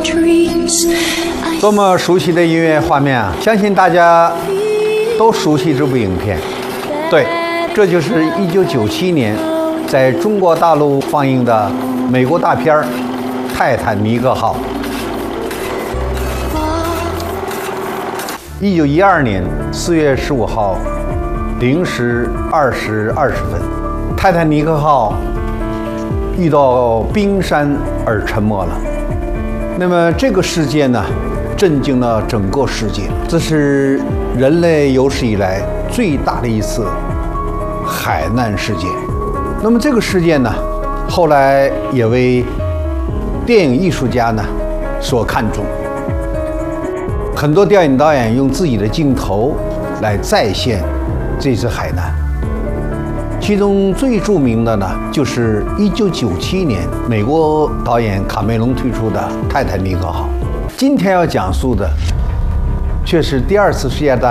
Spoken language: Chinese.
多么熟悉的音乐画面啊！相信大家都熟悉这部影片。对，这就是1997年在中国大陆放映的美国大片《泰坦尼克号》。1912年4月15号0时20分，泰坦尼克号遇到冰山而沉没了。那么这个事件呢，震惊了整个世界。这是人类有史以来最大的一次海难事件。那么这个事件呢，后来也为电影艺术家呢所看重。很多电影导演用自己的镜头来再现这次海难。其中最著名的呢，就是1997年美国导演卡梅隆推出的《泰坦尼克号》。今天要讲述的却是第二次世界大